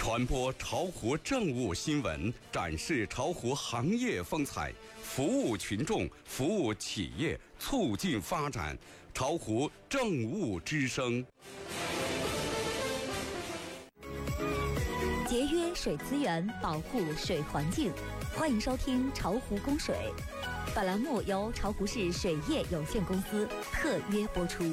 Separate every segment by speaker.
Speaker 1: 传播巢湖政务新闻，展示巢湖行业风采，服务群众，服务企业，促进发展。巢湖政务之声。
Speaker 2: 节约水资源，保护水环境。欢迎收听巢湖供水。本栏目由巢湖市水业有限公司特约播出。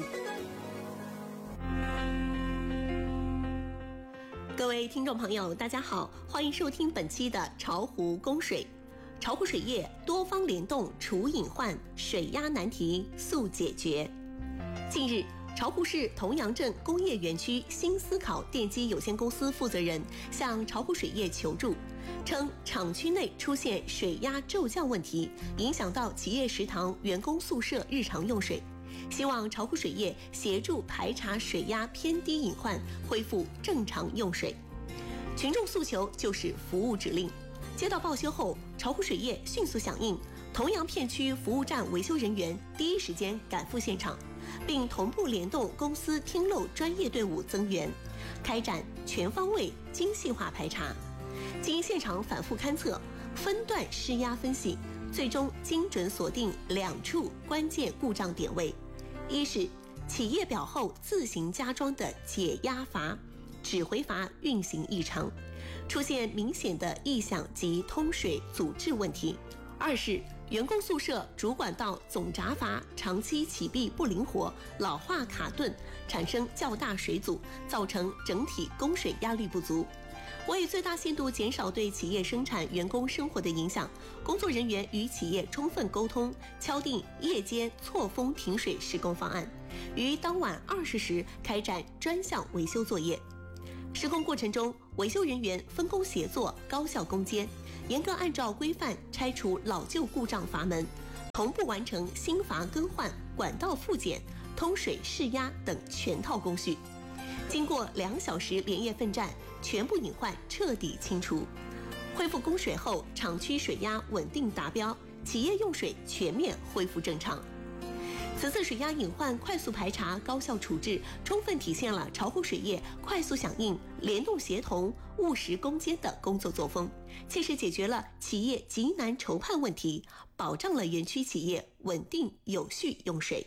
Speaker 3: 各位听众朋友，大家好，欢迎收听本期的巢湖供水。巢湖水业多方联动除隐患，水压难题速解决。近日，巢湖市桐阳镇工业园区新思考电机有限公司负责人向巢湖水业求助，称厂区内出现水压骤降问题，影响到企业食堂、员工宿舍日常用水。希望巢湖水业协助排查水压偏低隐患，恢复正常用水。群众诉求就是服务指令。接到报修后，巢湖水业迅速响应，桐阳片区服务站维修人员第一时间赶赴现场，并同步联动公司听漏专业队伍增援，开展全方位精细化排查。经现场反复勘测，分段施压分析，最终精准锁定2处关键故障点位。一是企业表后自行加装的解压阀、指挥阀运行异常，出现明显的异响及通水阻滞问题；二是员工宿舍主管道总闸阀长期起闭不灵活，老化卡顿，产生较大水阻，造成整体供水压力不足。为最大限度减少对企业生产、员工生活的影响，工作人员与企业充分沟通，敲定夜间错峰停水施工方案，于当晚20时开展专项维修作业。施工过程中，维修人员分工协作，高效攻坚，严格按照规范拆除老旧故障阀门，同步完成新阀更换、管道复检、通水释压等全套工序。经过2小时连夜奋战，全部隐患彻底清除。恢复供水后，厂区水压稳定达标，企业用水全面恢复正常。此次水压隐患快速排查、高效处置，充分体现了巢湖水业快速响应、联动协同、务实攻坚的工作作风，切实解决了企业急难愁盼问题，保障了园区企业稳定有序用水。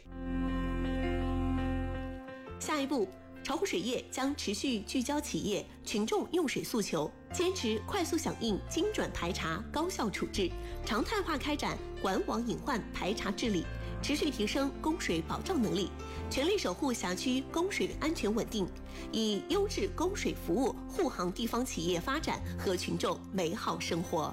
Speaker 3: 下一步，巢湖水业将持续聚焦企业、群众用水诉求，坚持快速响应、精准排查、高效处置，常态化开展管网隐患排查治理，持续提升供水保障能力，全力守护辖区供水安全稳定，以优质供水服务护航地方企业发展和群众美好生活。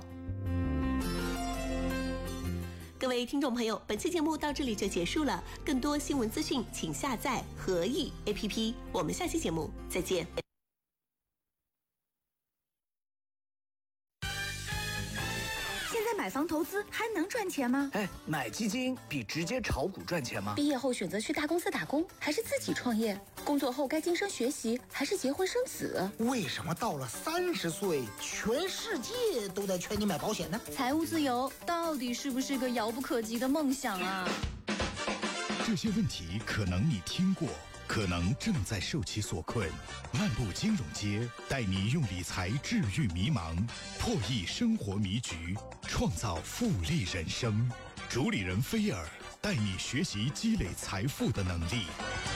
Speaker 3: 各位听众朋友，本期节目到这里就结束了。更多新闻资讯，请下载合意 APP。我们下期节目再见。
Speaker 4: 现在买房投资还能赚钱吗？
Speaker 5: 买基金比直接炒股赚钱吗？
Speaker 4: 毕业后选择去大公司打工，还是自己创业？工作后该晋升学习，还是结婚生子？
Speaker 6: 为什么到了30岁，全世界都在劝你买保险呢？
Speaker 4: 财务自由到底是不是个遥不可及的梦想啊？
Speaker 7: 这些问题可能你听过，可能正在受其所困。漫步金融街，带你用理财治愈迷茫，破译生活迷局，创造复利人生。主理人菲尔带你学习积累财富的能力。